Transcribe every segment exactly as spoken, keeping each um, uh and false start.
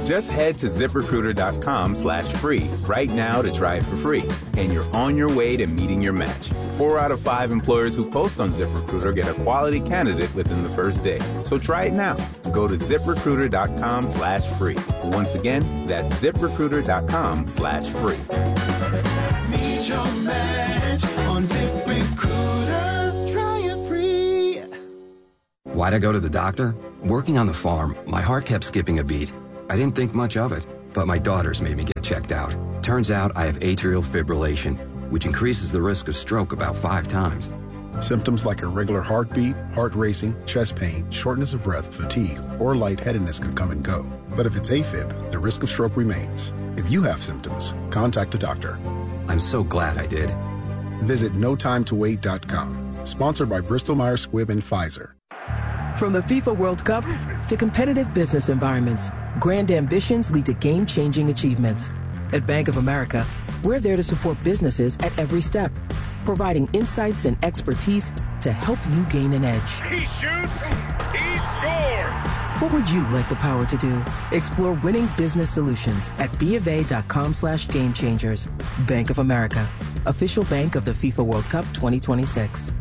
Just head to ZipRecruiter.com slash free right now to try it for free, and you're on your way to meeting your match. Four out of five employers who post on ZipRecruiter get a quality candidate within the first day. So try it now. Go to ZipRecruiter.com slash free. Once again, that's ZipRecruiter.com slash free. Meet your match on ZipRecruiter. Try it free. Why'd I go to the doctor? Working on the farm, my heart kept skipping a beat. I didn't think much of it, but my daughters made me get checked out. Turns out I have atrial fibrillation, which increases the risk of stroke about five times. Symptoms like irregular heartbeat, heart racing, chest pain, shortness of breath, fatigue, or lightheadedness can come and go. But if it's AFib, the risk of stroke remains. If you have symptoms, contact a doctor. I'm so glad I did. Visit no time to wait dot com. Sponsored by Bristol Myers Squibb and Pfizer. From the FIFA World Cup to competitive business environments, grand ambitions lead to game-changing achievements. At Bank of America, we're there to support businesses at every step, providing insights and expertise to help you gain an edge. He shoots, he scores! What would you like the power to do? Explore winning business solutions at BofA.com slash game changers. Bank of America, official bank of the FIFA World Cup twenty twenty-six.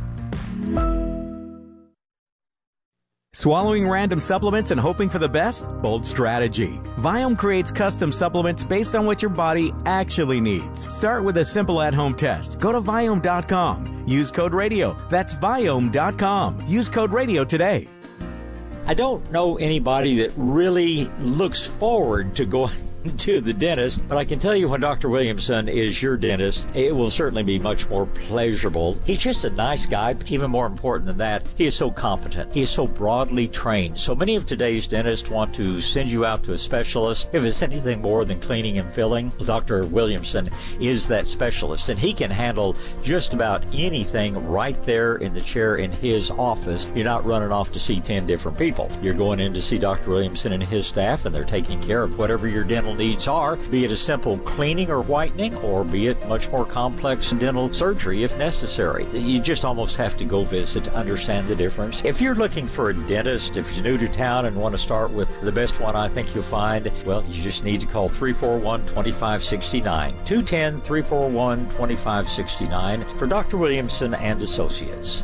Swallowing random supplements and hoping for the best? Bold strategy. Viome creates custom supplements based on what your body actually needs. Start with a simple at-home test. Go to Viome dot com. Use code radio. That's Viome dot com. Use code radio today. I don't know anybody that really looks forward to going to the dentist, but I can tell you when Doctor Williamson is your dentist, it will certainly be much more pleasurable. He's just a nice guy. Even more important than that, he is so competent. He is so broadly trained. So many of today's dentists want to send you out to a specialist. If it's anything more than cleaning and filling, Doctor Williamson is that specialist, and he can handle just about anything right there in the chair in his office. You're not running off to see ten different people. You're going in to see Doctor Williamson and his staff, and they're taking care of whatever your dental needs are, be it a simple cleaning or whitening, or be it much more complex dental surgery if necessary. You just almost have to go visit to understand the difference. If you're looking for a dentist, if you're new to town and want to start with the best one I think you'll find, well, you just need to call three four one, two five six nine, two one zero, three four one, two five six nine for Doctor Williamson and Associates.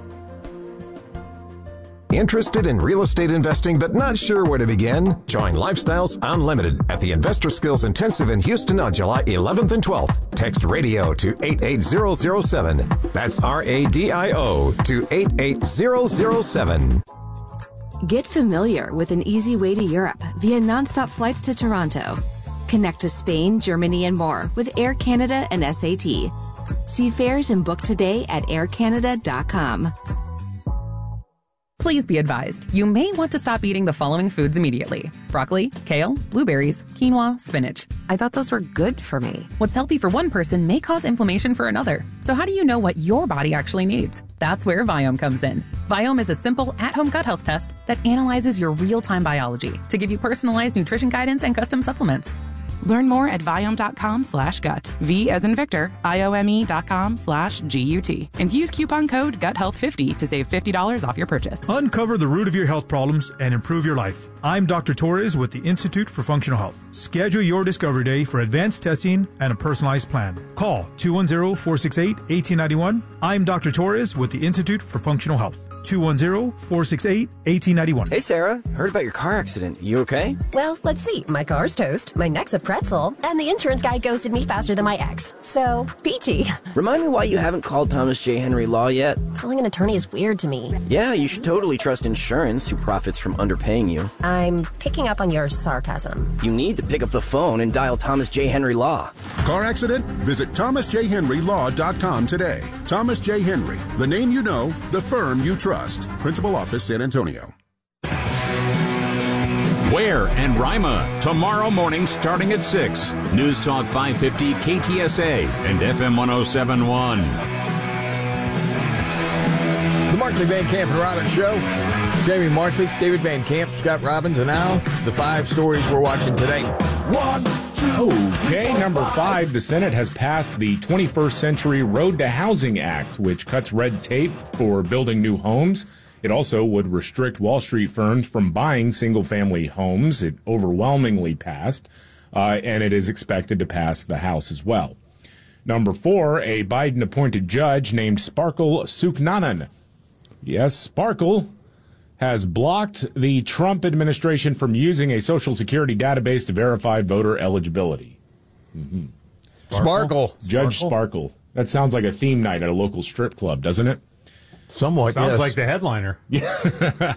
Interested in real estate investing but not sure where to begin? Join Lifestyles Unlimited at the Investor Skills Intensive in Houston on July eleventh and twelfth. Text radio to eight eight zero zero seven. That's R A D I O to eight eight zero zero seven. Get familiar with an easy way to Europe via nonstop flights to Toronto. Connect to Spain, Germany, and more with Air Canada and S A T. See fares and book today at air canada dot com. Please be advised, you may want to stop eating the following foods immediately. Broccoli, kale, blueberries, quinoa, spinach. I thought those were good for me. What's healthy for one person may cause inflammation for another. So how do you know what your body actually needs? That's where Viome comes in. Viome is a simple, at-home gut health test that analyzes your real-time biology to give you personalized nutrition guidance and custom supplements. Learn more at Viome.com slash gut. V as in Victor, I-O-M-E dot com slash G-U-T. And use coupon code gut health fifty to save fifty dollars off your purchase. Uncover the root of your health problems and improve your life. I'm Doctor Torres with the Institute for Functional Health. Schedule your discovery day for advanced testing and a personalized plan. Call two one zero, four six eight, one eight nine one. I'm Doctor Torres with the Institute for Functional Health. two one zero, four six eight, one eight nine one. Hey, Sarah. Heard about your car accident. You okay? Well, let's see. My car's toast, my neck's a pretzel, and the insurance guy ghosted me faster than my ex. So, peachy. Remind me why you haven't called Thomas J. Henry Law yet. Calling an attorney is weird to me. Yeah, you should totally trust insurance who profits from underpaying you. I'm picking up on your sarcasm. You need to pick up the phone and dial Thomas J. Henry Law. Car accident? Visit thomas j henry law dot com today. Thomas J. Henry, the name you know, the firm you trust. Principal Office, San Antonio. Ware and Rima, tomorrow morning starting at six. News Talk five fifty K T S A and F M one oh seven point one. The Markley, Van Camp and Robbins Show. Jamie Markley, David Van Camp, Scott Robbins, and now the five stories we're watching today. One, two. Okay, number five, the Senate has passed the twenty-first Century Road to Housing Act, which cuts red tape for building new homes. It also would restrict Wall Street firms from buying single-family homes. It overwhelmingly passed, uh, and it is expected to pass the House as well. Number four, a Biden-appointed judge named Sparkle Suknanan. Yes, Sparkle has blocked the Trump administration from using a Social Security database to verify voter eligibility. Mm-hmm. Sparkle? Sparkle. Judge Sparkle? Sparkle. That sounds like a theme night at a local strip club, doesn't it? Somewhat, Sounds yes. like the headliner. Yeah.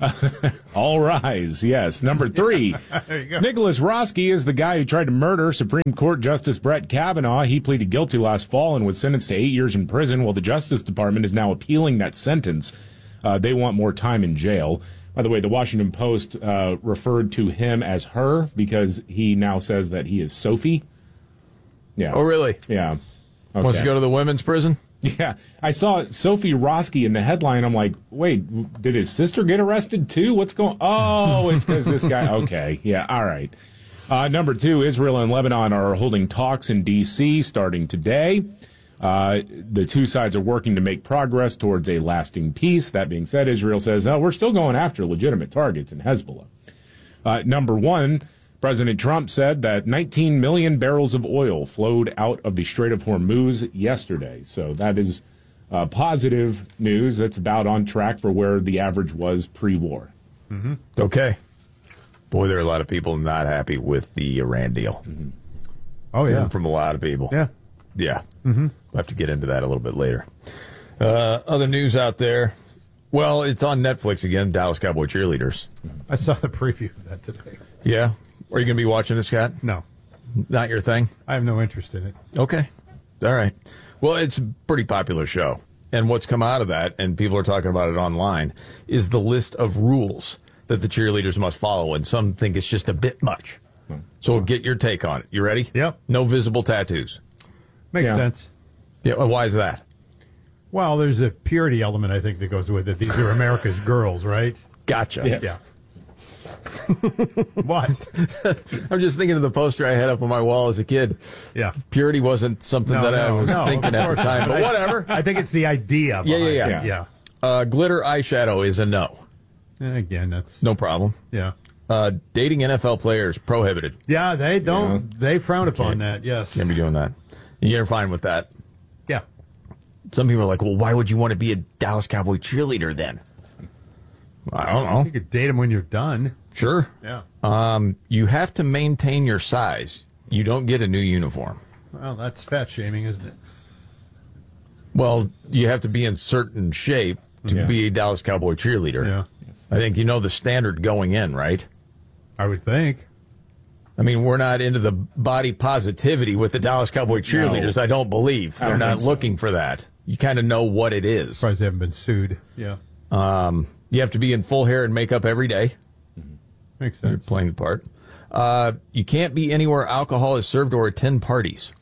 All rise, yes. Number three, Nicholas Roski is the guy who tried to murder Supreme Court Justice Brett Kavanaugh. He pleaded guilty last fall and was sentenced to eight years in prison, while the Justice Department is now appealing that sentence. Uh, they want more time in jail. By the way, the Washington Post uh, referred to him as her because he now says that he is Sophie. Yeah. Oh, really? Yeah. Okay. Wants to go to the women's prison? Yeah. I saw Sophie Roski in the headline. I'm like, wait, did his sister get arrested too? What's going Oh, it's because this guy. Okay. Yeah. All right. Uh, number two, Israel and Lebanon are holding talks in D C starting today. Uh, the two sides are working to make progress towards a lasting peace. That being said, Israel says, oh, we're still going after legitimate targets in Hezbollah. Uh, number one, President Trump said that nineteen million barrels of oil flowed out of the Strait of Hormuz yesterday. So that is uh, positive news. That's about on track for where the average was pre-war. Mm-hmm. Okay. Boy, there are a lot of people not happy with the Iran deal. Mm-hmm. Oh, yeah. From a lot of people. Yeah. Yeah. Mm-hmm. We'll have to get into that a little bit later. Uh, other news out there. Well, it's on Netflix again, Dallas Cowboy Cheerleaders. I saw the preview of that today. Yeah? Are you going to be watching this, Scott? No. Not your thing? I have no interest in it. Okay. All right. Well, it's a pretty popular show. And what's come out of that, and people are talking about it online, is the list of rules that the cheerleaders must follow. And some think it's just a bit much. So get your take on it. You ready? Yep. No visible tattoos. Makes Yeah. sense. Yeah. Well, why is that? Well, there's a purity element, I think, that goes with it. These are America's girls, right? Gotcha. Yes. Yeah. What? I'm just thinking of the poster I had up on my wall as a kid. Yeah. Purity wasn't something No, that I no, was no, thinking of at the course time, not. but I- whatever. I think it's the idea. Yeah, yeah, behind yeah. it. Yeah. Uh, glitter eyeshadow is a no. And again, that's No problem. yeah. Uh, dating N F L players prohibited. Yeah, they don't. They frown upon that. Yes. Can't be doing that. You're fine with that. Yeah. Some people are like, well, why would you want to be a Dallas Cowboy cheerleader then? I don't know. You could date them when you're done. Sure. Yeah. Um, you have to maintain your size. You don't get a new uniform. Well, that's fat shaming, isn't it? Well, you have to be in certain shape to Yeah. be a Dallas Cowboy cheerleader. Yeah. I think you know the standard going in, right? I would think. I mean, we're not into the body positivity with the Dallas Cowboy cheerleaders, No. I don't believe. I They're don't not think so. looking for that. You kind of know what it is. Surprised they haven't been sued. Yeah. Um, you have to be in full hair and makeup every day. Makes You're sense. playing the part. Uh, you can't be anywhere alcohol is served or attend parties.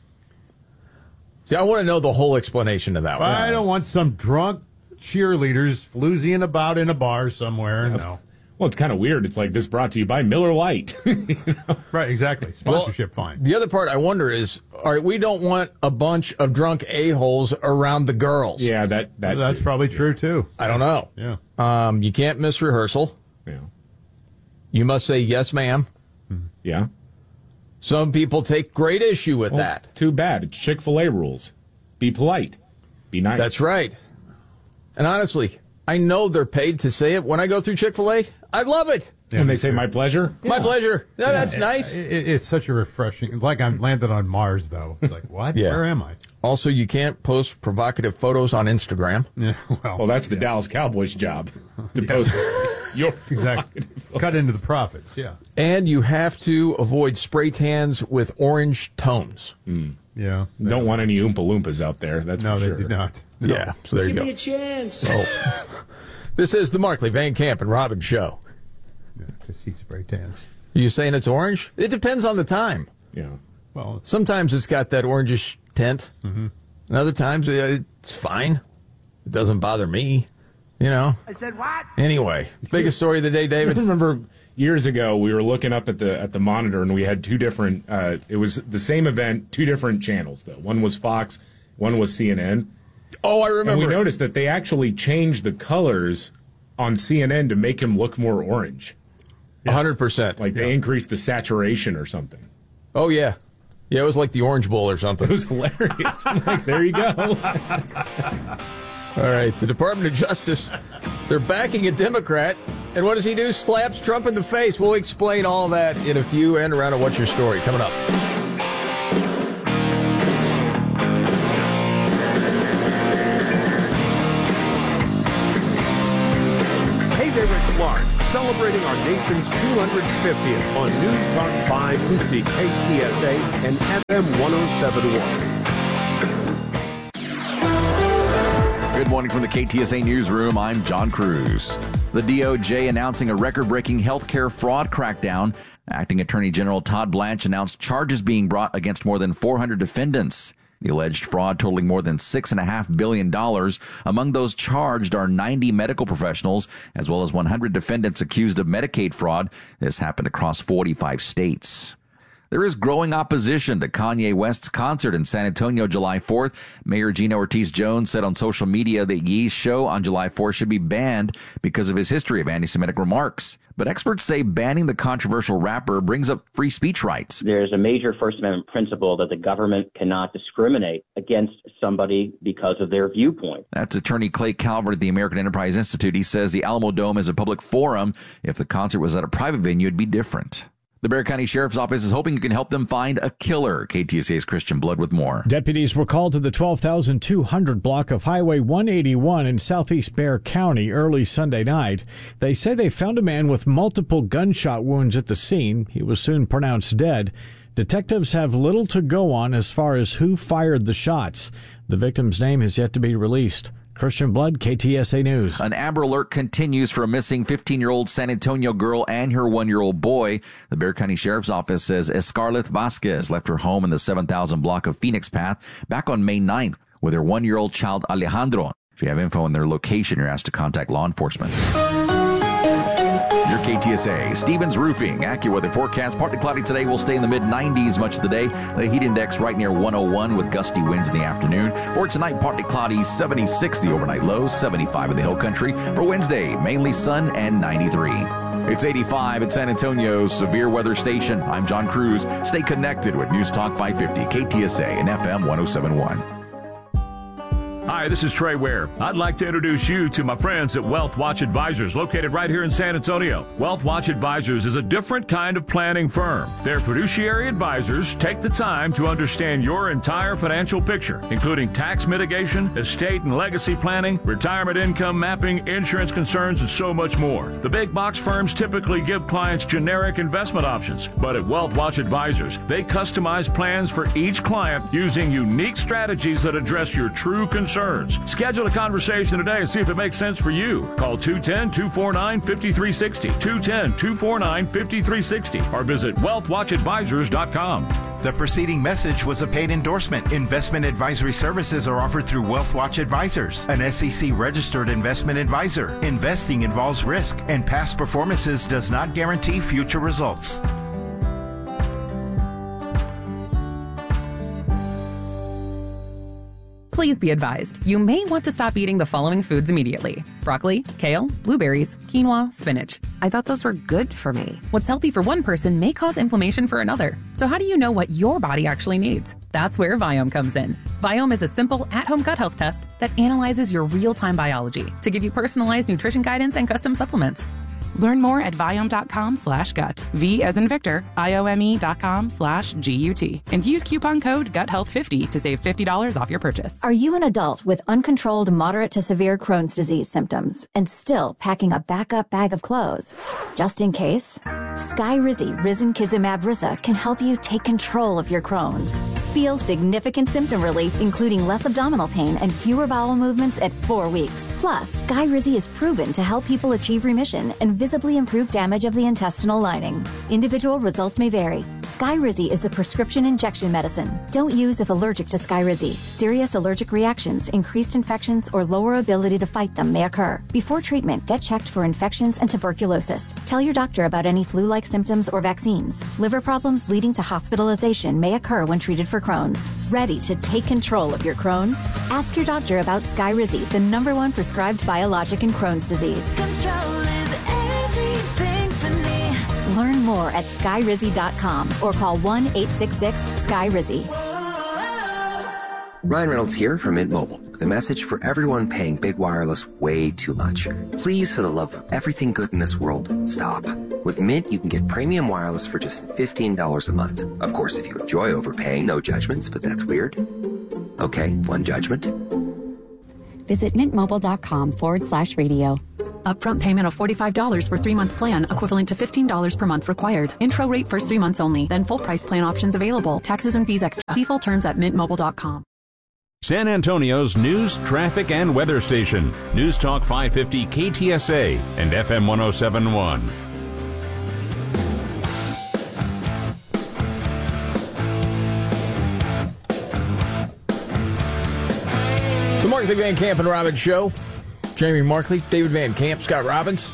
See, I want to know the whole explanation of that Well, one. I don't want some drunk cheerleaders floozying about in a bar somewhere. No. Well, it's kind of weird. It's like this brought to you by Miller Lite. Right, exactly. Sponsorship fine. The other part I wonder is, all right, we don't want a bunch of drunk a-holes around the girls. Yeah, that, that That's too. probably true, too. I don't know. Yeah. Um, you can't miss rehearsal. Yeah. You must say yes, ma'am. Yeah. Some people take great issue with Well, that. Too bad. It's Chick-fil-A rules. Be polite. Be nice. That's right. And honestly, I know they're paid to say it. When I go through Chick-fil-A, I love it. When they say my pleasure? My pleasure. No, that's nice. It, it- it's such a refreshing. It's like I'm landed on Mars, though. It's like, what? Yeah. Where am I? Also, you can't post provocative photos on Instagram. Yeah. Well, Well, that's the Dallas Cowboys' job to post your exactly. Cut into the profits. Yeah. And you have to avoid spray tans with orange tones. Yeah. Don't want any Oompa Loompas out there. That's No, for they sure. do not. Yeah, so there you Give go. me a chance. Oh. This is the Markley, Van Camp, and Robin Show. To see spray tans. Are you saying it's orange? It depends on the time. Yeah. Well, it's, Sometimes it's got that orangish tint. Mm-hmm. And other times uh, it's fine. It doesn't bother me. You know? I said what? Anyway, biggest story of the day, I David? remember years ago we were looking up at the at the monitor and we had two different. Uh, it was the same event, two different channels though. One was Fox, one was C N N. Oh, I And we remember. noticed that they actually changed the colors on C N N to make him look more orange. one hundred percent. Like they Yeah. increased the saturation or something. Oh, yeah. Yeah, it was like the Orange Bowl or something. It was hilarious. I'm like, there you go. All right, the Department of Justice, they're backing a Democrat, and what does he do? Slaps Trump in the face. We'll explain all that in a few, and around at What's Your Story coming up. Hey there, it's Lars, celebrating our nation's two hundred fiftieth on News Talk five fifty K T S A and F M one oh seven point one. Good morning from the K T S A Newsroom. I'm John Cruz. The D O J announcing a record-breaking healthcare fraud crackdown. Acting Attorney General Todd Blanche announced charges being brought against more than four hundred defendants. The alleged fraud totaling more than six point five billion dollars. Among those charged are ninety medical professionals, as well as one hundred defendants accused of Medicaid fraud. This happened across forty-five states. There is growing opposition to Kanye West's concert in San Antonio July fourth. Mayor Gina Ortiz-Jones said on social media that Ye's show on July fourth should be banned because of his history of anti-Semitic remarks. But experts say banning the controversial rapper brings up free speech rights. There's a major First Amendment principle that the government cannot discriminate against somebody because of their viewpoint. That's attorney Clay Calvert at the American Enterprise Institute. He says the Alamo Dome is a public forum. If the concert was at a private venue, it'd be different. The Bexar County Sheriff's Office is hoping you can help them find a killer. K T S A's Christian Blood with more. Deputies were called to the twelve thousand two hundred block of Highway one eighty-one in southeast Bexar County early Sunday night. They say they found a man with multiple gunshot wounds at the scene. He was soon pronounced dead. Detectives have little to go on as far as who fired the shots. The victim's name has yet to be released. Christian Blood, K T S A News. An Amber Alert continues for a missing fifteen-year-old San Antonio girl and her one-year-old boy. The Bexar County Sheriff's Office says Escarleth Vasquez left her home in the seven thousand block of Phoenix Path back on May ninth with her one-year-old child Alejandro. If you have info on their location, you're asked to contact law enforcement. Your K T S A, Stevens Roofing, AccuWeather forecast. Partly cloudy today, will stay in the mid nineties much of the day. The heat index right near one oh one with gusty winds in the afternoon. For tonight, partly cloudy, seventy-six the overnight low, seventy-five in the hill country. For Wednesday, mainly sun and ninety-three. It's eighty-five at San Antonio's severe weather station. I'm John Cruz. Stay connected with News Talk five fifty, K T S A and F M one oh seven point one. Hi, this is Trey Ware. I'd like to introduce you to my friends at Wealth Watch Advisors, located right here in San Antonio. Wealth Watch Advisors is a different kind of planning firm. Their fiduciary advisors take the time to understand your entire financial picture, including tax mitigation, estate and legacy planning, retirement income mapping, insurance concerns, and so much more. The big box firms typically give clients generic investment options, but at Wealth Watch Advisors, they customize plans for each client using unique strategies that address your true concerns. Schedule a conversation today and see if it makes sense for you. Call two one zero, two four nine, five three six zero, two one zero, two four nine, five three six zero, or visit wealth watch advisors dot com. The preceding message was a paid endorsement. Investment advisory services are offered through Wealth Watch Advisors, an S E C-registered investment advisor. Investing involves risk, and past performances does not guarantee future results. Please be advised, you may want to stop eating the following foods immediately. Broccoli, kale, blueberries, quinoa, spinach. I thought those were good for me. What's healthy for one person may cause inflammation for another. So how do you know what your body actually needs? That's where Viome comes in. Viome is a simple at-home gut health test that analyzes your real-time biology to give you personalized nutrition guidance and custom supplements. Learn more at Viome.com slash gut. V as in Victor, I-O-M-E dot com slash G-U-T. And use coupon code gut health fifty to save fifty dollars off your purchase. Are you an adult with uncontrolled moderate to severe Crohn's disease symptoms and still packing a backup bag of clothes? Just in case? Skyrizi Risankizumab Risa can help you take control of your Crohn's. Feel significant symptom relief, including less abdominal pain and fewer bowel movements at four weeks. Plus, Skyrizi is proven to help people achieve remission and visibly improve damage of the intestinal lining. Individual results may vary. Skyrizi is a prescription injection medicine. Don't use if allergic to Skyrizi. Serious allergic reactions, increased infections, or lower ability to fight them may occur. Before treatment, get checked for infections and tuberculosis. Tell your doctor about any flu-like symptoms or vaccines. Liver problems leading to hospitalization may occur when treated for Crohn's. Ready to take control of your Crohn's? Ask your doctor about Skyrizi, the number one prescribed biologic in Crohn's disease. Control is everything to me. Learn more at skyrizi dot com or call one eight six six sky rizi. Ryan Reynolds here from Mint Mobile with a message for everyone paying big wireless way too much. Please, for the love of everything good in this world, stop. With Mint, you can get premium wireless for just fifteen dollars a month. Of course, if you enjoy overpaying, no judgments, but that's weird. Okay, one judgment. Visit mintmobile.com forward slash radio. Upfront payment of forty-five dollars for three-month plan, equivalent to fifteen dollars per month required. Intro rate first three months only, then full price plan options available. Taxes and fees extra. See full terms at mint mobile dot com. San Antonio's news, traffic, and weather station. News Talk five fifty K T S A and F M one oh seven point one. The Markley Van Camp and Robbins Show. Jamie Markley, David Van Camp, Scott Robbins.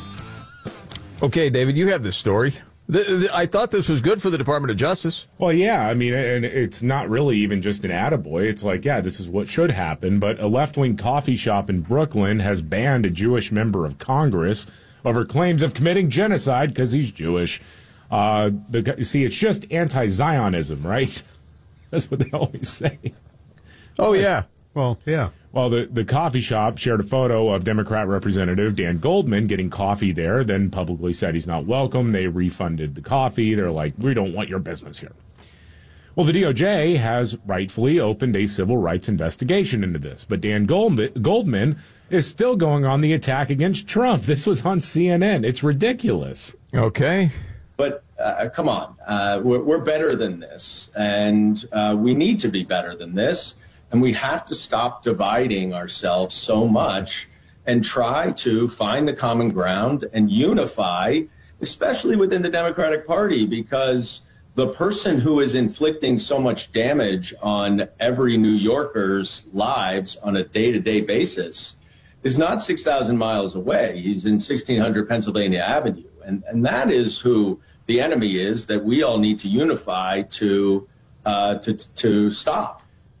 Okay, David, you have this story. The, the, I thought this was good for the Department of Justice. Well, yeah, I mean, and it's not really even just an attaboy. It's like, yeah, this is what should happen. But a left-wing coffee shop in Brooklyn has banned a Jewish member of Congress over claims of committing genocide because he's Jewish. Uh, the, see, it's just anti-Zionism, right? That's what they always say. Oh, yeah. Well, yeah. Well, the, the coffee shop shared a photo of Democrat Representative Dan Goldman getting coffee there, then publicly said he's not welcome. They refunded the coffee. They're like, we don't want your business here. Well, the D O J has rightfully opened a civil rights investigation into this, but Dan Goldman, Goldman is still going on the attack against Trump. This was on C N N. It's ridiculous. Okay. But uh, come on, uh, we're, we're better than this, and uh, we need to be better than this. And we have to stop dividing ourselves so much and try to find the common ground and unify, especially within the Democratic Party, because the person who is inflicting so much damage on every New Yorker's lives on a day-to-day basis is not six thousand miles away. He's in sixteen hundred Pennsylvania Avenue. And, and that is who the enemy is that we all need to unify to uh, to, to stop.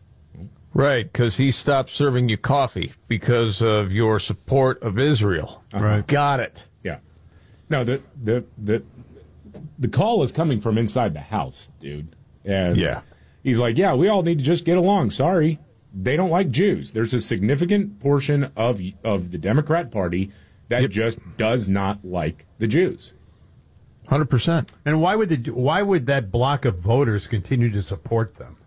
Right, because he stopped serving you coffee because of your support of Israel. Right. Got it. Yeah. No, the the the the call is coming from inside the house, dude. And yeah. He's like, yeah, we all need to just get along. Sorry. They don't like Jews. There's a significant portion of of the Democrat Party that yep. just does not like the Jews. one hundred percent. And why would the why would that block of voters continue to support them?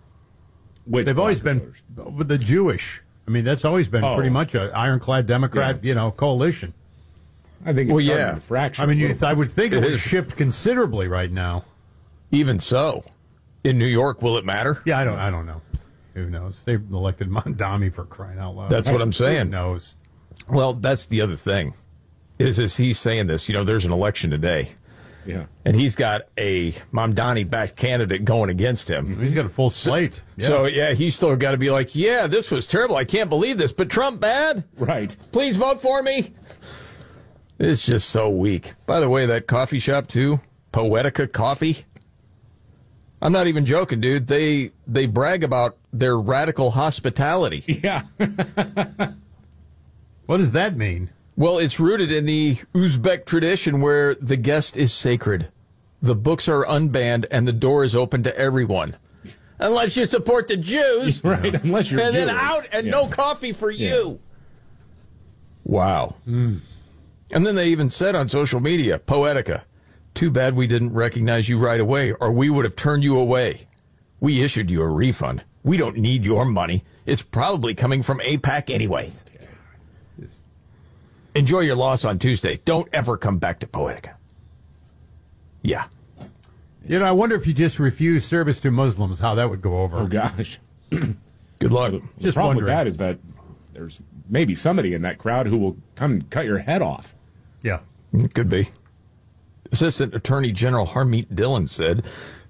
Which They've always been with the Jewish. I mean, that's always been oh. pretty much an ironclad Democrat, yeah. you know, coalition. I think it's well, starting yeah. to fracture. I mean, you, I would think it, it would is. shift considerably right now. Even so, in New York, will it matter? Yeah, I don't. I don't know. Who knows? They've elected Mondami for crying out loud. That's what I'm saying. Who knows? Well, that's the other thing. Is as he's saying this, you know, there's an election today. Yeah. And he's got a Mamdani-backed candidate going against him. He's got a full slate. Yeah. So, yeah, he's still got to be like, yeah, this was terrible. I can't believe this. But Trump bad? Right. Please vote for me. It's just so weak. By the way, that coffee shop, too, Poetica Coffee. I'm not even joking, dude. They they brag about their radical hospitality. Yeah. What does that mean? Well, it's rooted in the Uzbek tradition where the guest is sacred. The books are unbanned and the door is open to everyone. Unless you support the Jews. Right, unless you're And Jewish. then out and yeah. no coffee for yeah. you. Wow. Mm. And then they even said on social media, Poetica, too bad we didn't recognize you right away or we would have turned you away. We issued you a refund. We don't need your money. It's probably coming from AIPAC anyway. Enjoy your loss on Tuesday. Don't ever come back to Poetica. Yeah. You know, I wonder if you just refuse service to Muslims, how that would go over. Oh, gosh. Good luck. The Just problem wondering. with that is that there's maybe somebody in that crowd who will come and cut your head off. Yeah. It could be. Assistant Attorney General Harmeet Dillon said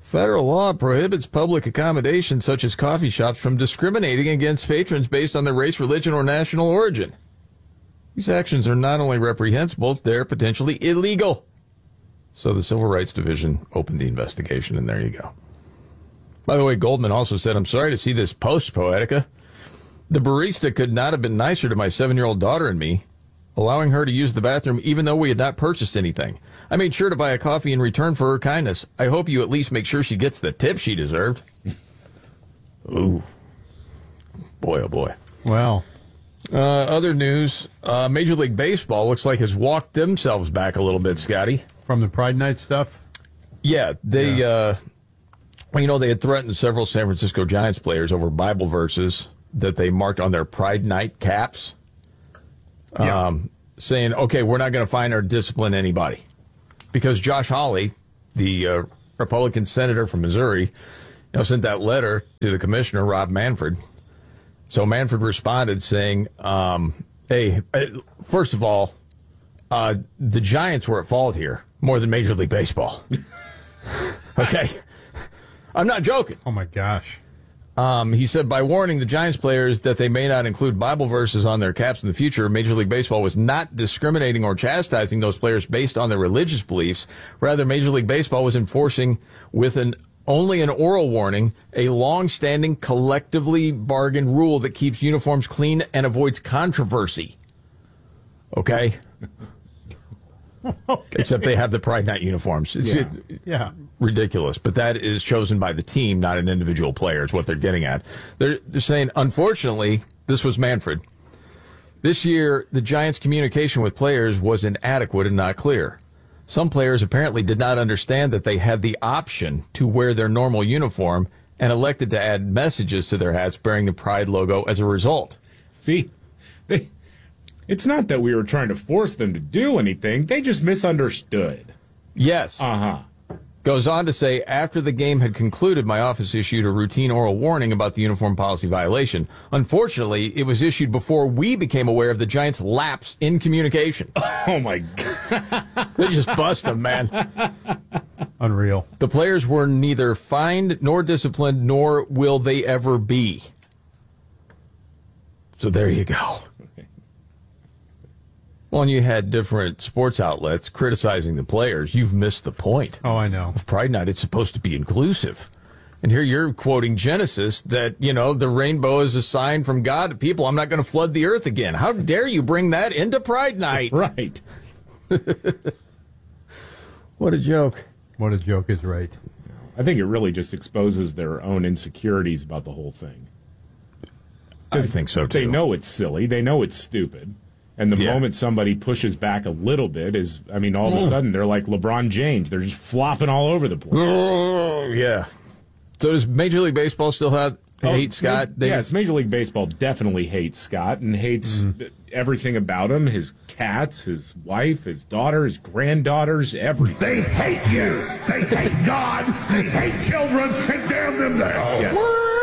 Federal law prohibits public accommodations such as coffee shops from discriminating against patrons based on their race, religion, or national origin. These actions are not only reprehensible, they're potentially illegal. So the Civil Rights Division opened the investigation, and there you go. By the way, Goldman also said, I'm sorry to see this post, Poetica. The barista could not have been nicer to my seven-year-old daughter and me, allowing her to use the bathroom even though we had not purchased anything. I made sure to buy a coffee in return for her kindness. I hope you at least make sure she gets the tip she deserved. Ooh. Boy, oh boy. Well. Uh, other news, uh, Major League Baseball looks like has walked themselves back a little bit, Scotty. From the Pride Night stuff? Yeah, they, Yeah. Uh, well, you know, they had threatened several San Francisco Giants players over Bible verses that they marked on their Pride Night caps, Yeah. um, saying, okay, we're not going to fine or discipline anybody. Because Josh Hawley, the uh, Republican senator from Missouri, you know, sent that letter to the commissioner, Rob Manfred. So Manfred responded saying, um, hey, first of all, uh, the Giants were at fault here more than Major League Baseball. Okay? I'm not joking. Oh, my gosh. Um, he said, by warning the Giants players that they may not include Bible verses on their caps in the future, Major League Baseball was not discriminating or chastising those players based on their religious beliefs. Rather, Major League Baseball was enforcing with an only an oral warning, a long-standing collectively bargained rule that keeps uniforms clean and avoids controversy. Okay? Okay. Except they have the Pride Night uniforms. It's Yeah. it- Yeah. ridiculous. But that is chosen by the team, not an individual player, is what they're getting at. They're, they're saying, unfortunately, this was Manfred. This year, the Giants' communication with players was inadequate and not clear. Some players apparently did not understand that they had the option to wear their normal uniform and elected to add messages to their hats bearing the Pride logo as a result. See, they, it's not that we were trying to force them to do anything. They just misunderstood. Yes. Uh-huh. Goes on to say, after the game had concluded, my office issued a routine oral warning about the uniform policy violation. Unfortunately, it was issued before we became aware of the Giants' lapse in communication. Oh, my God. They just bust them, man. Unreal. The players were neither fined nor disciplined, nor will they ever be. So there you go. Well, and you had different sports outlets criticizing the players. You've missed the point. Oh, I know. Of Pride Night, it's supposed to be inclusive. And here you're quoting Genesis that, you know, the rainbow is a sign from God to people. I'm not going to flood the earth again. How dare you bring that into Pride Night? Right. What a joke. What a joke is right. I think it really just exposes their own insecurities about the whole thing. I think so, too. They know it's silly. They know it's stupid. And the Yeah. moment somebody pushes back a little bit is, I mean, all of a sudden they're like LeBron James. They're just flopping all over the place. Oh, yeah. So does Major League Baseball still have hate Scott? Ma- yes, Major League Baseball definitely hates Scott and hates Mm-hmm. everything about him, his cats, his wife, his daughter, his granddaughters, everything. They hate you. They hate God. They hate children. And damn them now. Yes.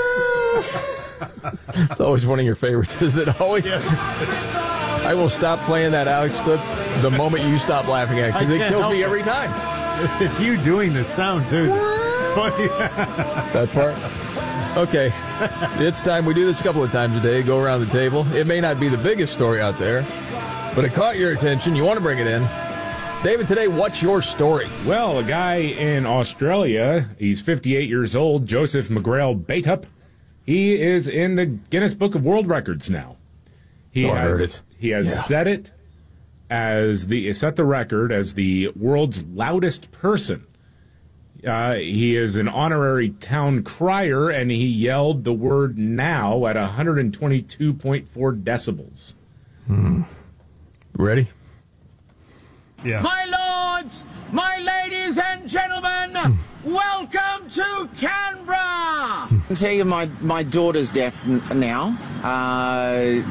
It's always one of your favorites, isn't it? Always. I will stop playing that Alex clip the moment you stop laughing at it, because I it can't kills help me it. every time. It's you doing the sound, too. It's funny. That part? Okay. It's time. We do this a couple of times a day. Go around the table. It may not be the biggest story out there, but it caught your attention. You want to bring it in. David, today, what's your story? Well, a guy in Australia, he's fifty-eight years old, Joseph McGrail Batup. He is in the Guinness Book of World Records now. He Oh, I has, heard it. He has Yeah. set it as the set the record as the world's loudest person. Uh, he is an honorary town crier, and he yelled the word "now" at one hundred twenty-two point four decibels. Hmm. Ready? Yeah. My lords, my ladies and gentlemen, welcome to Canberra. I'll tell you, my, my daughter's deaf n- now. Uh,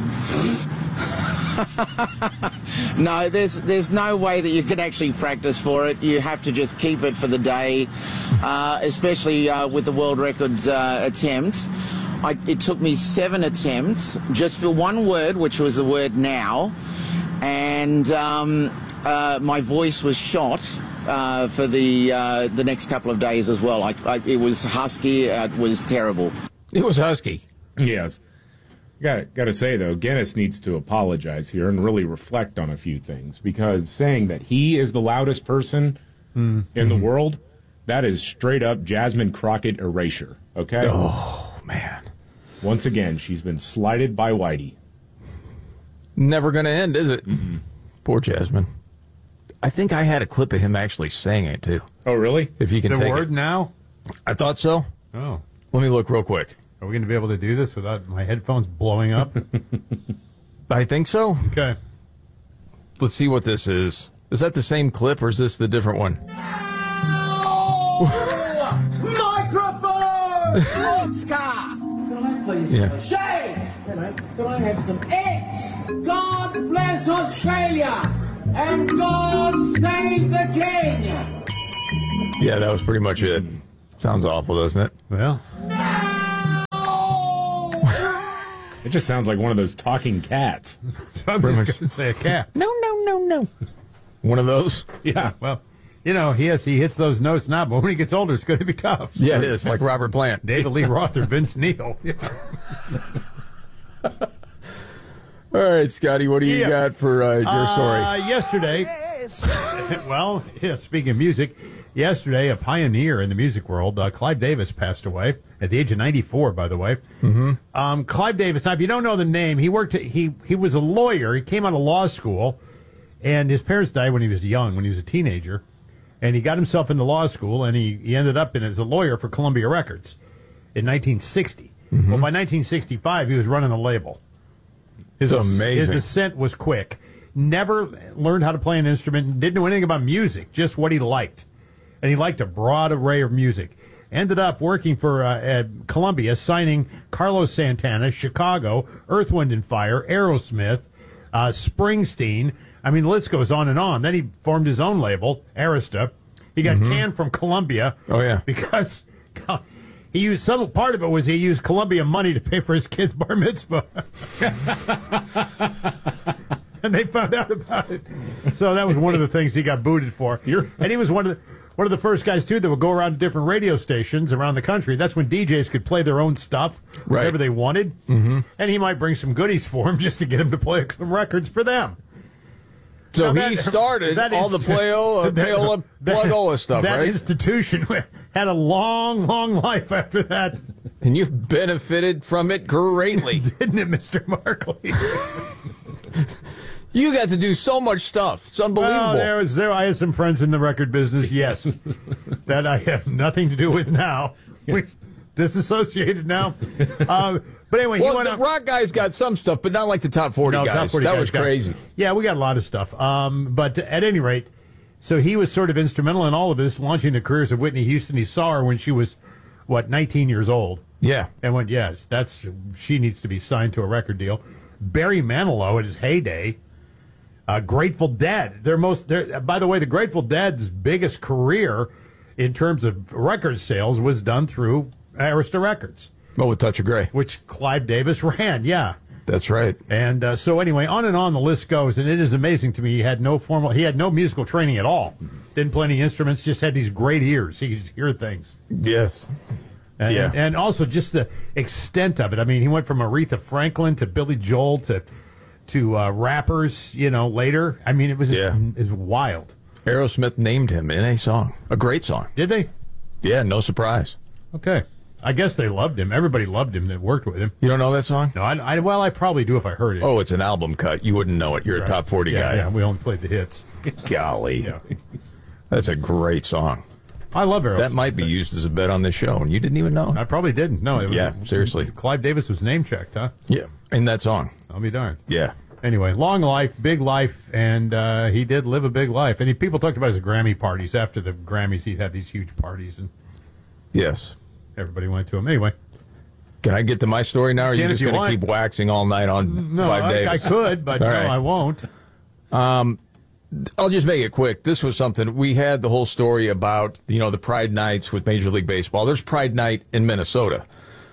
no, there's there's no way that you can actually practice for it. You have to just keep it for the day, uh, especially uh, with the world record uh, attempt. I, it took me seven attempts just for one word, which was the word "now." And um, uh, my voice was shot uh, for the uh, the next couple of days as well. I, I, it was husky. It was terrible. It was husky. Yes. Got got to say, though, Guinness needs to apologize here and really reflect on a few things, because saying that he is the loudest person mm. in the world, that is straight up Jasmine Crockett erasure, okay? Oh, man. Once again, she's been slighted by Whitey. Never going to end, is it? Mm-hmm. Poor Jasmine. I think I had a clip of him actually saying it, too. Oh, really? If you can the take word it. now? I thought so. Oh. Let me look real quick. Are we going to be able to do this without my headphones blowing up? I think so. Okay. Let's see what this is. Is that the same clip, or is this the different one? Microphone! Oscar! Can I please Yeah. have a shave? Can I, can I have some eggs? God bless Australia! And God save the King! Yeah, that was pretty much it. Sounds awful, doesn't it? Well. It just sounds like one of those talking cats. So I'm just going to say a cat. No, no, no, no. One of those? Yeah, well, you know, he has, he hits those notes now, but when he gets older, it's going to be tough. Yeah, it is, like Robert Plant. David Lee Roth or Vince Neil. All right, Scotty, what do you Yeah. got for uh, your story? Uh, yesterday, well, yeah, speaking of music, yesterday, a pioneer in the music world, uh, Clive Davis, passed away at the age of ninety-four, by the way. Mm-hmm. Um, Clive Davis, now, if you don't know the name, he worked, he, he was a lawyer. He came out of law school, and his parents died when he was young, when he was a teenager. And he got himself into law school, and he, he ended up in as a lawyer for Columbia Records in nineteen sixty. Mm-hmm. Well, by nineteen sixty-five, he was running a label. His, It's amazing. His ascent was quick. Never learned how to play an instrument, didn't know anything about music, just what he liked. And he liked a broad array of music. Ended up working for uh, at Columbia, signing Carlos Santana, Chicago, Earth, Wind and Fire, Aerosmith, uh, Springsteen. I mean, the list goes on and on. Then he formed his own label, Arista. He got Mhm. canned from Columbia. Oh, yeah. Because he used some part of it was he used Columbia money to pay for his kid's bar mitzvah. And they found out about it. So that was one of the things he got booted for. And he was one of the one of the first guys, too, that would go around to different radio stations around the country. That's when D Js could play their own stuff, Right. whatever they wanted. Mm-hmm. And he might bring some goodies for them just to get them to play some records for them. So Now, he that- started that all the inst- Payola, that- Payola, that- Plugola stuff, that right? institution had a long, long life after that. And you've benefited from it greatly. Didn't it, Mister Markley? You got to do so much stuff. It's unbelievable. Well, there was there. I had some friends in the record business. Yes, that I have nothing to do with now. We disassociated now. Uh, but anyway, well, he went the up. rock guys got some stuff, but not like the top forty No, guys. top forty that guys was got- crazy. Yeah, we got a lot of stuff. Um, but at any rate, so he was sort of instrumental in all of this, launching the careers of Whitney Houston. He saw her when she was what nineteen years old. Yeah, and went, yes, that's she needs to be signed to a record deal. Barry Manilow at his heyday. Uh, Grateful Dead. Their most. Their, by the way, the Grateful Dead's biggest career in terms of record sales was done through Arista Records. Oh, with Touch of Grey, which Clive Davis ran. Yeah, that's right. And uh, so anyway, on and on the list goes, and it is amazing to me. He had no formal. He had no musical training at all. Didn't play any instruments. Just had these great ears. He could just hear things. Yes. And, Yeah. and also just the extent of it. I mean, he went from Aretha Franklin to Billy Joel to to uh, rappers, you know, later. I mean, it was just, Yeah. it's wild. Aerosmith named him in a song, a great song. Did they? Yeah, no surprise. Okay. I guess they loved him. Everybody loved him that worked with him. You don't know that song? No, I, I well, I probably do if I heard it. Oh, it's an album cut. You wouldn't know it. You're Right. a top forty yeah, guy. Yeah, we only played the hits. Golly. Yeah. That's a great song. I love Aerosmith. That might be used as a bet on this show, and you didn't even know. I probably didn't. No, it was, Yeah, seriously. Clive Davis was name checked, huh? Yeah, in that song. I'll be darned. Yeah. Anyway, long life, big life, and uh, he did live a big life. And he, people talked about his Grammy parties. After the Grammys, he'd have these huge parties, and Yes. everybody went to him. Anyway. Can I get to my story now, or are you Can if just you going to want. keep waxing all night on No, Clive I, Davis? I could, but All no, right. I won't. Um, I'll just make it quick. This was something we had the whole story about, you know, the Pride Nights with Major League Baseball. There's Pride Night in Minnesota,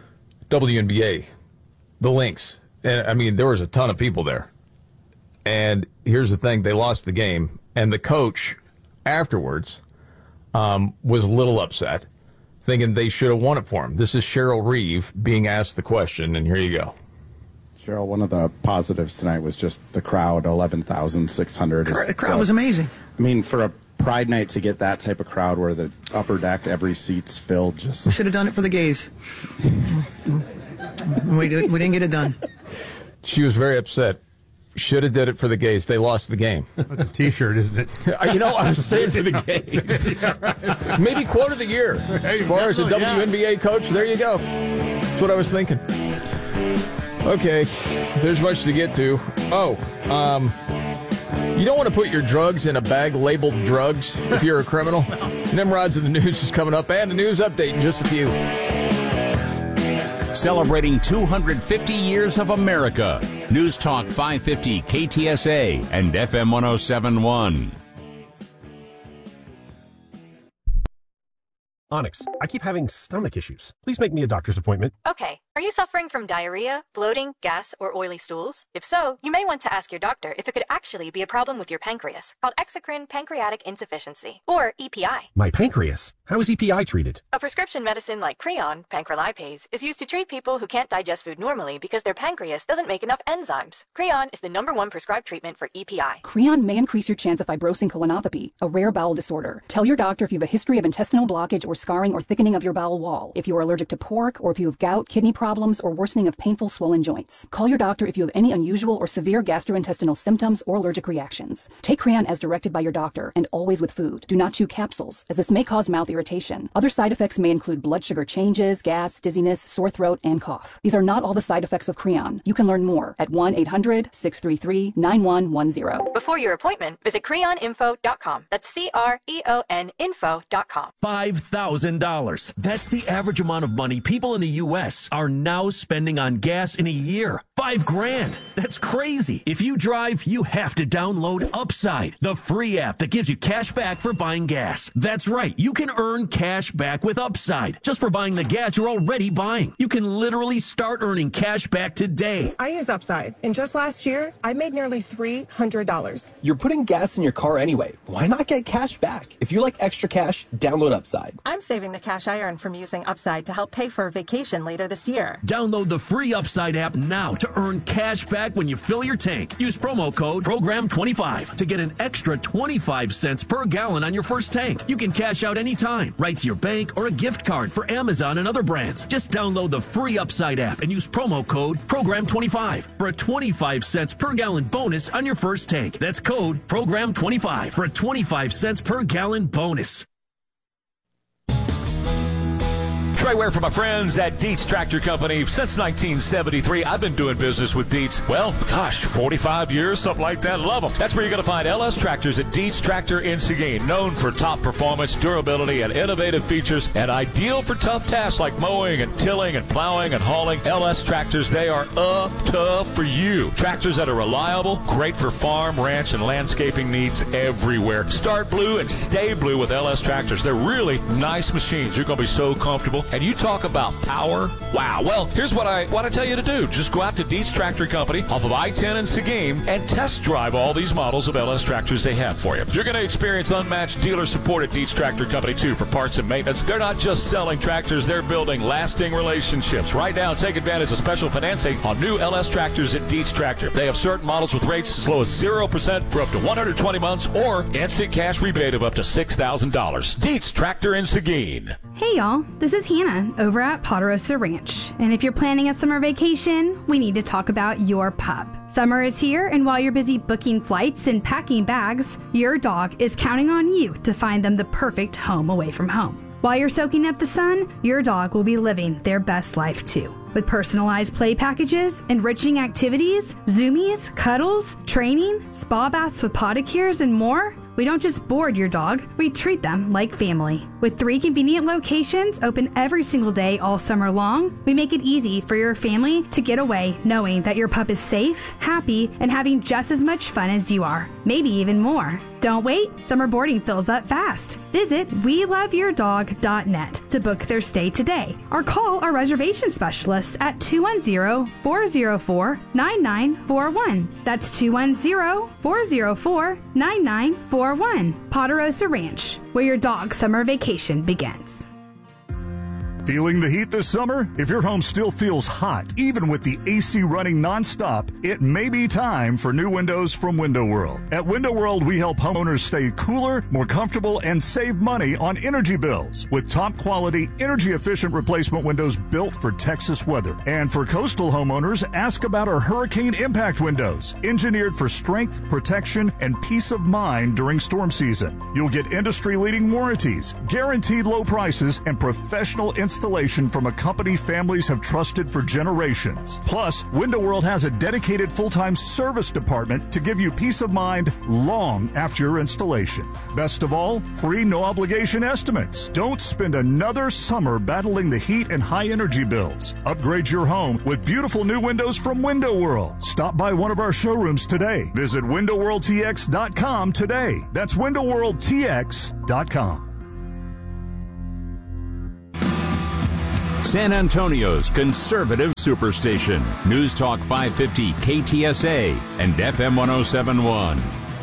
W N B A, the Lynx, and I mean there was a ton of people there. And here's the thing: they lost the game, And the coach afterwards um, was a little upset, thinking they should have won it for him. This is Cheryl Reeve being asked the question, and here you go. Cheryl, one of the positives tonight was just the crowd, eleven thousand six hundred. The crowd was amazing. I mean, for a Pride night to get that type of crowd where the upper deck, every seat's filled, just... We should have done it for the gays. we, did, we didn't get it done. She was very upset. Should have did it for the gays. They lost the game. That's a T-shirt, isn't it? You know, I was saying for the gays. Maybe quote of the year. As far as a W N B A coach, there you go. That's what I was thinking. Okay, there's much to get to. Oh, um... you don't want to put your drugs in a bag labeled drugs if you're a criminal. No. Nimrods of the News is coming up, and a news update in just a few. Celebrating two hundred fifty years of America. News Talk five fifty K T S A and F M one oh seven point one. Onyx, I keep having stomach issues. Please make me a doctor's appointment. Okay. Are you suffering from diarrhea, bloating, gas, or oily stools? If so, you may want to ask your doctor if it could actually be a problem with your pancreas, called exocrine pancreatic insufficiency, or E P I. My pancreas? How is E P I treated? A prescription medicine like Creon, pancrelipase, is used to treat people who can't digest food normally because their pancreas doesn't make enough enzymes. Creon is the number one prescribed treatment for E P I. Creon may increase your chance of fibrosing colonopathy, a rare bowel disorder. Tell your doctor if you have a history of intestinal blockage or scarring or thickening of your bowel wall, if you are allergic to pork, or if you have gout, kidney problems, or worsening of painful swollen joints. Call your doctor if you have any unusual or severe gastrointestinal symptoms or allergic reactions. Take Creon as directed by your doctor, and always with food. Do not chew capsules, as this may cause mouth irritation. Other side effects may include blood sugar changes, gas, dizziness, sore throat, and cough. These are not all the side effects of Creon. You can learn more at one eight hundred six three three nine one one zero. Before your appointment, visit creon info dot com. That's C R E O N info dot com. five thousand dollars. That's the average amount of money people in the U S are now spending on gas in a year. Five grand. That's crazy. If you drive, you have to download Upside, the free app that gives you cash back for buying gas. That's right. You can earn cash back with Upside just for buying the gas you're already buying. You can literally start earning cash back today. I use Upside, and just last year, I made nearly three hundred dollars. You're putting gas in your car anyway. Why not get cash back? If you like extra cash, download Upside. I'm saving the cash I earn from using Upside to help pay for a vacation later this year. Download the free Upside app now to earn cash back when you fill your tank. Use promo code program twenty-five to get an extra twenty-five cents per gallon on your first tank. You can cash out anytime, right to your bank or a gift card for Amazon and other brands. Just download the free Upside app and use promo code program twenty-five for a twenty-five cents per gallon bonus on your first tank. That's code program twenty-five for a twenty-five cents per gallon bonus. Trey Ware for my friends at Dietz Tractor Company. Since nineteen seventy-three, I've been doing business with Dietz. Well, gosh, forty-five years, something like that. Love them. That's where you're going to find L S Tractors at Dietz Tractor in Seguin. Known for top performance, durability, and innovative features, and ideal for tough tasks like mowing and tilling and plowing and hauling. L S Tractors, they are up tough for you. Tractors that are reliable, great for farm, ranch, and landscaping needs everywhere. Start blue and stay blue with L S Tractors. They're really nice machines. You're going to be so comfortable. And you talk about power. Wow. Well, here's what I what I tell you to do. Just go out to Dietz Tractor Company off of I ten in Seguin and test drive all these models of L S tractors they have for you. You're going to experience unmatched dealer support at Dietz Tractor Company, too, for parts and maintenance. They're not just selling tractors. They're building lasting relationships. Right now, take advantage of special financing on new L S tractors at Dietz Tractor. They have certain models with rates as low as zero percent for up to one hundred twenty months or instant cash rebate of up to six thousand dollars. Dietz Tractor in Seguin. Hey, y'all. This is Hannah over at Ponderosa Ranch. And if you're planning a summer vacation, we need to talk about your pup. Summer is here, and while you're busy booking flights and packing bags, your dog is counting on you to find them the perfect home away from home. While you're soaking up the sun, your dog will be living their best life too. With personalized play packages, enriching activities, zoomies, cuddles, training, spa baths with pedicures, and more, we don't just board your dog, we treat them like family. With three convenient locations open every single day all summer long, we make it easy for your family to get away knowing that your pup is safe, happy, and having just as much fun as you are, maybe even more. Don't wait, summer boarding fills up fast. Visit we love your dog dot net to book their stay today or call our reservation specialists at two one zero, four zero four, nine nine four one. That's two one zero, four zero four, nine nine four one. Ponderosa Ranch, where your dog's summer vacation begins. Feeling the heat this summer? If your home still feels hot, even with the A C running nonstop, it may be time for new windows from Window World. At Window World, we help homeowners stay cooler, more comfortable, and save money on energy bills with top quality, energy efficient replacement windows built for Texas weather. And for coastal homeowners, ask about our hurricane impact windows, engineered for strength, protection, and peace of mind during storm season. You'll get industry leading warranties, guaranteed low prices, and professional installation from a company families have trusted for generations. Plus, Window World has a dedicated full-time service department to give you peace of mind long after your installation. Best of all, free no-obligation estimates. Don't spend another summer battling the heat and high energy bills. Upgrade your home with beautiful new windows from Window World. Stop by one of our showrooms today. Visit window world t x dot com today. That's window world t x dot com. San Antonio's conservative superstation. News Talk five fifty K T S A and F M one oh seven point one.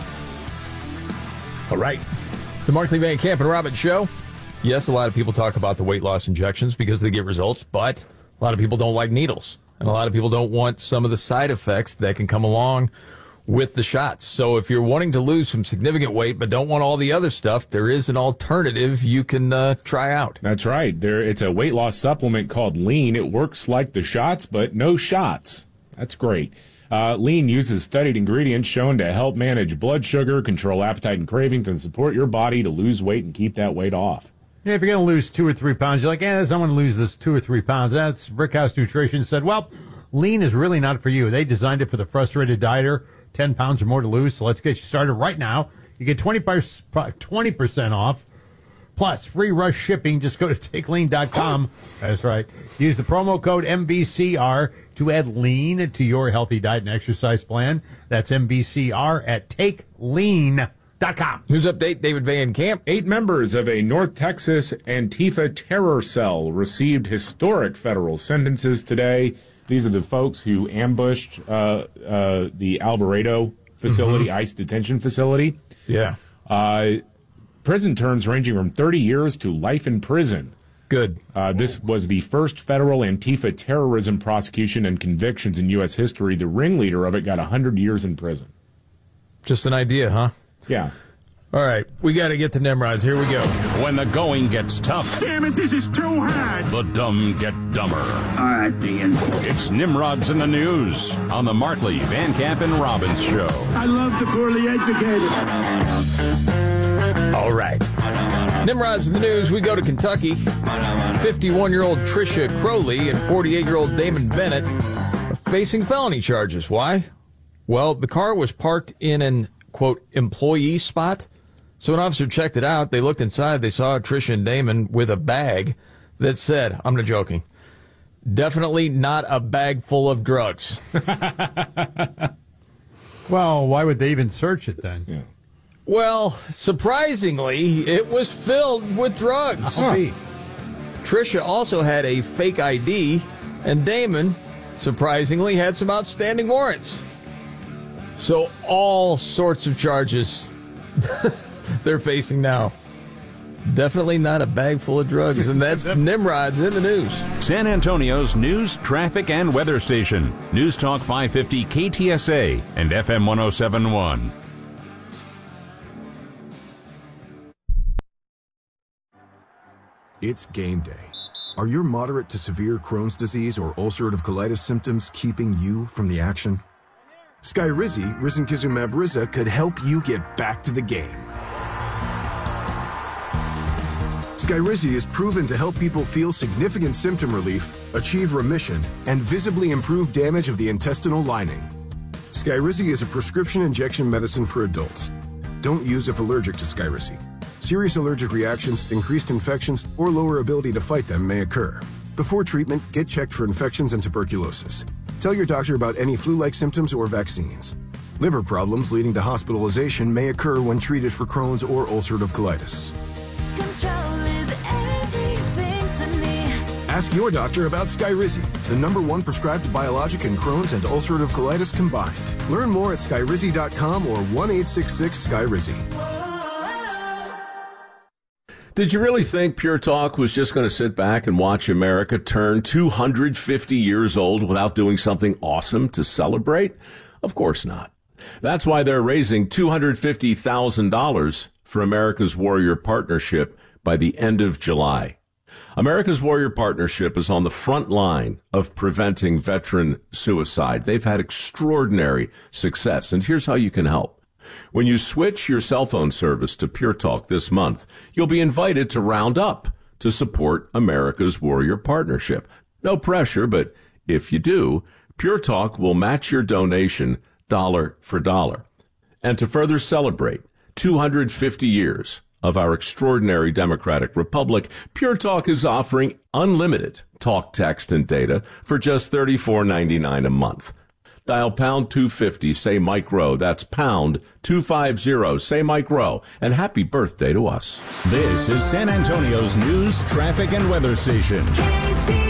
All right. The Markley Van Camp and Robbins Show. Yes, a lot of people talk about the weight loss injections because they get results, but a lot of people don't like needles. And a lot of people don't want some of the side effects that can come along with the shots. So if you're wanting to lose some significant weight but don't want all the other stuff, there is an alternative you can uh, try out. That's right. There, it's a weight loss supplement called Lean. It works like the shots, but no shots. That's great. Uh, Lean uses studied ingredients shown to help manage blood sugar, control appetite and cravings, and support your body to lose weight and keep that weight off. Yeah, if you're going to lose two or three pounds, you're like, eh, I want to lose this two or three pounds. That's Brickhouse Nutrition said, well, Lean is really not for you. They designed it for the frustrated dieter. ten pounds or more to lose, so let's get you started right now. You get twenty percent off, plus free rush shipping. Just go to take lean dot com. That's right. Use the promo code M B C R to add lean to your healthy diet and exercise plan. That's M B C R at take lean dot com. News update, David Van Camp. Eight members of a North Texas Antifa terror cell received historic federal sentences today. These are the folks who ambushed uh, uh, the Alvarado facility, mm-hmm. ICE detention facility. Yeah. Uh, prison terms ranging from thirty years to life in prison. Good. Uh, this was the first federal Antifa terrorism prosecution and convictions in U S history. The ringleader of it got one hundred years in prison. Just an idea, huh? Yeah. All right, we got to get to Nimrods. Here we go. When the going gets tough. Damn it, this is too hard. The dumb get dumber. All right, Dean. It's Nimrods in the News on the Markley, Van Camp, and Robbins Show. I love the poorly educated. All right. Nimrods in the News, we go to Kentucky. fifty-one-year-old Tricia Crowley and forty-eight-year-old Damon Bennett are facing felony charges. Why? Well, the car was parked in an, quote, employee spot. So an officer checked it out. They looked inside. They saw Tricia and Damon with a bag that said, I'm not joking, definitely not a bag full of drugs. Well, why would they even search it then? Yeah. Well, surprisingly, it was filled with drugs. Huh. Tricia also had a fake I D, and Damon, surprisingly, had some outstanding warrants. So all sorts of charges they're facing now. Definitely not a bag full of drugs, and that's Nimrod's in the News. San Antonio's news, traffic, and weather station. News Talk five fifty K T S A and F M one oh seven point one. It's game day. Are your moderate to severe Crohn's disease or ulcerative colitis symptoms keeping you from the action? Skyrizi, risankizumab Riza, could help you get back to the game. Skyrizi is proven to help people feel significant symptom relief, achieve remission, and visibly improve damage of the intestinal lining. Skyrizi is a prescription injection medicine for adults. Don't use if allergic to Skyrizi. Serious allergic reactions, increased infections, or lower ability to fight them may occur. Before treatment, get checked for infections and tuberculosis. Tell your doctor about any flu-like symptoms or vaccines. Liver problems leading to hospitalization may occur when treated for Crohn's or ulcerative colitis. Control is everything to me. Ask your doctor about Skyrizi, the number one prescribed biologic in Crohn's and ulcerative colitis combined. Learn more at skyrizi dot com or one eight six six Skyrizi. Did you really think Pure Talk was just going to sit back and watch America turn two hundred fifty years old without doing something awesome to celebrate? Of course not. That's why they're raising two hundred fifty thousand dollars for America's Warrior Partnership by the end of July. America's Warrior Partnership is on the front line of preventing veteran suicide. They've had extraordinary success, and here's how you can help. When you switch your cell phone service to Pure Talk this month, you'll be invited to round up to support America's Warrior Partnership. No pressure, but if you do, Pure Talk will match your donation dollar for dollar. And to further celebrate two hundred fifty years of our extraordinary democratic republic, Pure Talk is offering unlimited talk, text, and data for just thirty-four ninety-nine a month. Dial pound two fifty, say Mike Rowe. That's pound two fifty, say Mike Rowe. And happy birthday to us. This is San Antonio's news, traffic, and weather station.